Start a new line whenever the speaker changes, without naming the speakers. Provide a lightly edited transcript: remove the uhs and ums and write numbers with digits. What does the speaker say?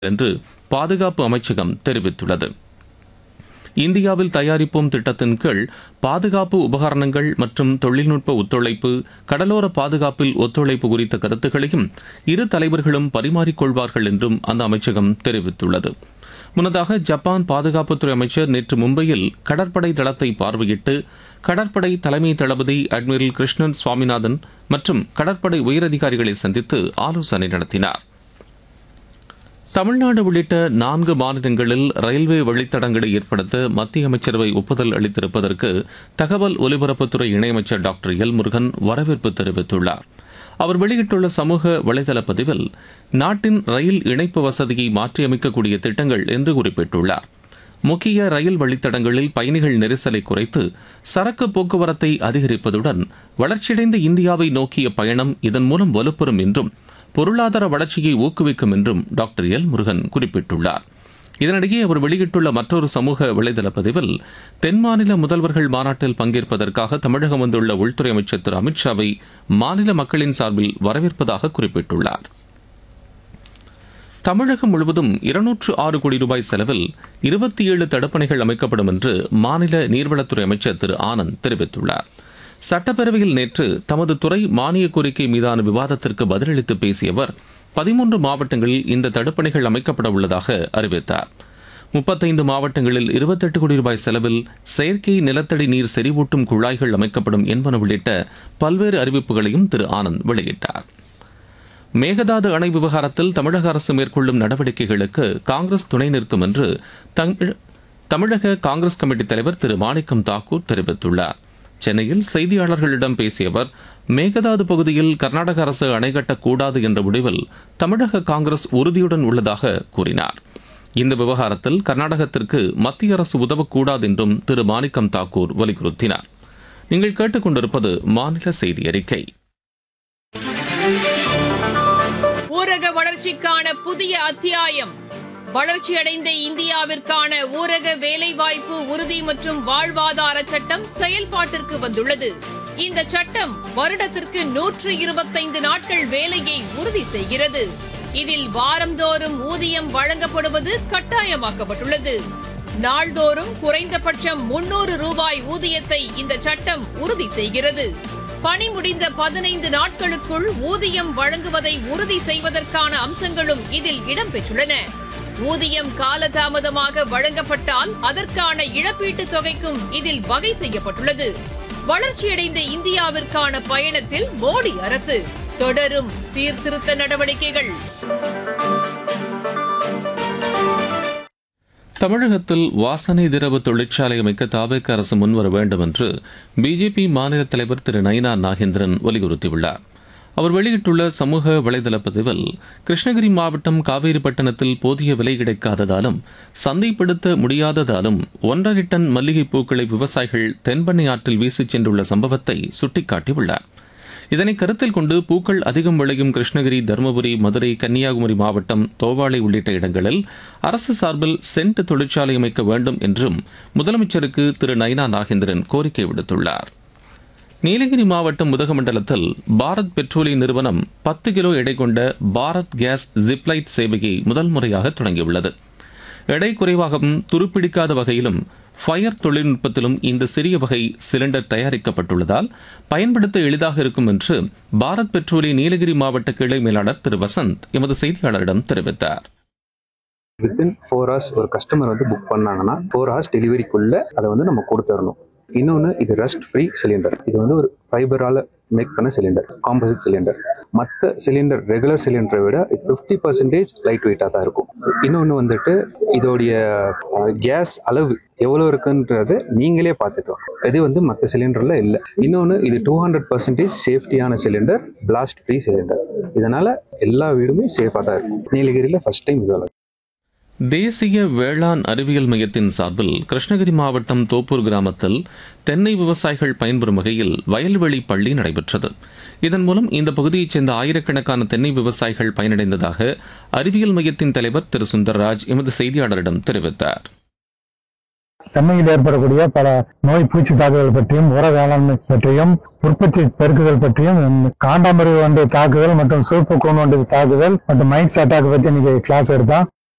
என்று பாதுகாப்பு அமைச்சகம் தெரிவித்துள்ளது. இந்தியாவில் தயாரிப்போம் திட்டத்தின் கீழ் பாதுகாப்பு உபகரணங்கள் மற்றும் தொழில்நுட்ப ஒத்துழைப்பு, கடலோர பாதுகாப்பில் ஒத்துழைப்பு குறித்த கருத்துக்களையும் இரு தலைவர்களும் பரிமாறிக்கொள்வார்கள் என்றும் அந்த அமைச்சகம் தெரிவித்துள்ளது. முன்னதாக ஜப்பான் பாதுகாப்புத்துறை அமைச்சர் நேற்று மும்பையில் கடற்படை தளத்தை பார்வையிட்டு கடற்படை தலைமை தளபதி அட்மிரல் கிருஷ்ணன் சுவாமிநாதன் மற்றும் கடற்படை உயரதிகாரிகளை சந்தித்து ஆலோசனை நடத்தினார். தமிழ்நாடு உள்ளிட்ட 4 மாநிலங்களில் ரயில்வே வழித்தடங்களை ஏற்படுத்த மத்திய அமைச்சரவை ஒப்புதல் அளித்திருப்பதற்கு தகவல் ஒலிபரப்புத்துறை இணையமைச்சர் டாக்டர் எல் முருகன் வரவேற்பு தெரிவித்துள்ளார். அவர் வெளியிட்டுள்ள சமூக வலைதள பதிவில் நாட்டின் ரயில் இணைப்பு வசதியை மாற்றியமைக்கக்கூடிய திட்டங்கள் என்று குறிப்பிட்டுள்ளார். முக்கிய ரயில் வழித்தடங்களில் பயணிகள் நெரிசலை குறைத்து சரக்கு போக்குவரத்தை அதிகரிப்பதுடன் வளர்ச்சியடைந்த இந்தியாவை நோக்கிய பயணம் இதன் மூலம் வலுப்பெறும் என்றும் பொருளாதார வளர்ச்சியை ஊக்குவிக்கும் என்றும் டாக்டர் எல் முருகன் குறிப்பிட்டுள்ளார். இதனிடையே அவர் வெளியிட்டுள்ள மற்றொரு சமூக வலைதள பதிவில் தென் மாநில முதல்வர்கள் மாநாட்டில் பங்கேற்பதற்காக தமிழகம் வந்துள்ள உள்துறை அமைச்சர் திரு அமித்ஷாவை மாநில மக்களின் சார்பில் வரவேற்பதாக குறிப்பிட்டுள்ளார். தமிழகம் முழுவதும் 206 கோடி ரூபாய் செலவில் 27 தடுப்பணைகள் அமைக்கப்படும் என்று மாநில நீர்வளத்துறை அமைச்சர் திரு ஆனந்த் தெரிவித்துள்ளார். சட்டப்பேரவையில் நேற்று தமது துறை மானிய கோரிக்கை மீதான விவாதத்திற்கு பதிலளித்து பேசிய அவர் 13 மாவட்டங்களில் இந்த தடுப்பணைகள் அமைக்கப்பட உள்ளதாக அறிவித்தார். 35 மாவட்டங்களில் 28 கோடி ரூபாய் செலவில் செயற்கை நிலத்தடி நீர் செறிவூட்டும் குழாய்கள் அமைக்கப்படும் என்பன உள்ளிட்ட பல்வேறு அறிவிப்புகளையும் திரு ஆனந்த் வெளியிட்டார். மேகதாது அணை விவகாரத்தில் தமிழக அரசு மேற்கொள்ளும் நடவடிக்கைகளுக்கு காங்கிரஸ் துணை நிற்கும் என்று தமிழக காங்கிரஸ் கமிட்டி தலைவர் திரு மாணிக்கம் தாக்கூர் தெரிவித்துள்ளார். சென்னையில் செய்தியாளர்களிடம் பேசிய அவர் மேகதாது பகுதியில் கர்நாடக அரசு அணை கட்டக்கூடாது என்ற முடிவில் தமிழக காங்கிரஸ் உறுதியுடன் உள்ளதாக கூறினார். இந்த விவகாரத்தில் கர்நாடகத்திற்கு மத்திய அரசு உதவக்கூடாது என்றும் திரு மாணிக்கம் தாக்கூர் வலியுறுத்தினார். நீங்கள் கேட்டுக்கொண்டிருப்பது மாநில செய்தி அறிக்கை.
ஊரக வளர்ச்சிக்கான புதிய அத்தியாயம். வளர்ச்சியடைந்த இந்தியாவிற்கான ஊரக வேலைவாய்ப்பு உறுதி மற்றும் வாழ்வாதார சட்டம் செயல்பாட்டிற்கு வந்துள்ளது. இந்த சட்டம் வருடத்திற்கு 125 நாட்கள் வேலையை உறுதி செய்கிறது. இதில் வாரந்தோறும் ஊதியம் வழங்கப்படுவது கட்டாயமாக்கப்பட்டுள்ளது. நாள்தோறும் குறைந்தபட்சம் 300 ரூபாய் ஊதியத்தை இந்த சட்டம் உறுதி செய்கிறது. பணி முடிந்த 15 நாட்களுக்குள் ஊதியம் வழங்குவதை உறுதி செய்வதற்கான அம்சங்களும் இதில் இடம்பெற்றுள்ளன. ஊதியம் காலதாமதமாக வழங்கப்பட்டால் அதற்கான இழப்பீட்டுத் தொகைக்கும் இதில் வகை செய்யப்பட்டுள்ளது. வளர்ச்சியடைந்த இந்தியாவிற்கான பயணத்தில் மோடி அரசு தொடரும் சீர்திருத்த நடவடிக்கைகள்.
தமிழகத்தில் வாசனை திரவ தொழிற்சாலை அமைக்க தாவேக அரசு முன்வர வேண்டும் என்று பிஜேபி மாநில தலைவர் திரு நயினா நாகேந்திரன் வலியுறுத்தியுள்ளார். அவர் வெளியிட்டுள்ள சமூக வலைதள பதிவில் கிருஷ்ணகிரி மாவட்டம் காவேரிப்பட்டினத்தில் போதிய விலை கிடைக்காததாலும் சந்தைப்படுத்த முடியாததாலும் 1.5 டன் மல்லிகை பூக்களை விவசாயிகள் தென்பெண்ணை ஆற்றில் வீசிச் சென்றுள்ள சம்பவத்தை சுட்டிக்காட்டியுள்ளார். இதனை கருத்தில் கொண்டு பூக்கள் அதிகம் விளையும் கிருஷ்ணகிரி, தருமபுரி, மதுரை, கன்னியாகுமரி மாவட்டம், தோவாளை உள்ளிட்ட இடங்களில் அரசு சார்பில் சென்ட் தொழிற்சாலை அமைக்க வேண்டும் என்றும் முதலமைச்சருக்கு திரு நயினா நாகேந்திரன் கோரிக்கை விடுத்துள்ளார். நீலகிரி மாவட்டம் உதகமண்டலத்தில் பாரத் பெட்ரோலிய நிறுவனம் 10 கிலோ எடை கொண்ட பாரத் கேஸ் ஜிப்லைட் சேவையை முதல் முறையாக தொடங்கியுள்ளது. எடை குறைவாகவும் துருப்பிடிக்காத வகையிலும் ஃபயர் தொழில்நுட்பத்திலும் இந்த சிறிய வகை சிலிண்டர் தயாரிக்கப்பட்டுள்ளதால் பயன்படுத்த எளிதாக இருக்கும் என்று பாரத் பெட்ரோலிய நீலகிரி மாவட்ட கிளை மேலாளர் திரு வசந்த் எமது செய்தியாளரிடம் தெரிவித்தார்.
வித்தின் 4 hours ஒரு கஸ்டமர் புக் பண்ணாங்கன்னா 4 hours டெலிவரிக்குள்ள அதை நம்ம கொடுத்துடணும். இன்னொன்று, இது ரஸ்ட் ஃப்ரீ சிலிண்டர். இது ஒரு ஃபைபரால் மேக் பண்ண சிலிண்டர், காம்போசிட் சிலிண்டர். மற்ற சிலிண்டர் ரெகுலர் சிலிண்டரை விட 50% லைட் வெயிட்டாக தான் இருக்கும். இன்னொன்று இதோடைய கேஸ் அளவு எவ்வளோ இருக்குன்றது நீங்களே பார்த்துக்கலாம். இது மற்ற சிலிண்டரில் இல்லை. இன்னொன்று, இது 200% சேஃப்டியான சிலிண்டர், பிளாஸ்ட் ஃப்ரீ சிலிண்டர். இதனால் எல்லா வீடுமே சேஃபாக தான் இருக்கும். நீலகிரியில் ஃபர்ஸ்ட் டைம் இது.
தேசிய வேளாண் அறிவியல் மையத்தின் சார்பில் கிருஷ்ணகிரி மாவட்டம் தோப்பூர் கிராமத்தில் தென்னை விவசாயிகள் பயன்பெறும் வகையில் வயல்வெளி பள்ளி நடைபெற்றது. இதன் மூலம் இந்த பகுதியைச் சேர்ந்த ஆயிரக்கணக்கான தென்னை விவசாயிகள் பயனடைந்ததாக அறிவியல் மையத்தின் தலைவர் திரு சுந்தர்ராஜ் எமது செய்தியாளரிடம் தெரிவித்தார்.
தென்னையில் ஏற்படக்கூடிய பல நோய் பூச்சி தாக்குதல் பற்றியும், உர வேளாண்மை பற்றியும், உற்பத்தி பெருக்குதல் பற்றியும், காண்டாமிருக வண்டு தாக்குதல் மற்றும் சூப்பு கூன் வண்டு தாக்குதல் மற்றும் மைட்ஸ் அட்டாக் பற்றி இன்னைக்கு கிளாஸ் எடுத்தோம்.